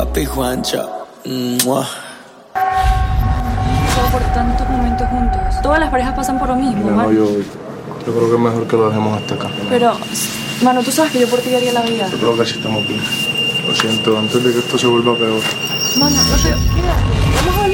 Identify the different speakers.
Speaker 1: papi Juancho. Mua.
Speaker 2: Por tantos momentos juntos. Todas las parejas pasan por lo mismo,
Speaker 3: No, yo creo que es mejor que lo dejemos hasta acá.
Speaker 2: Pero, mano, tú sabes que yo por ti daría la vida.
Speaker 3: Yo creo que así estamos bien. Lo siento, antes de que esto se vuelva peor.
Speaker 2: Mano, no te... Mira, vamos a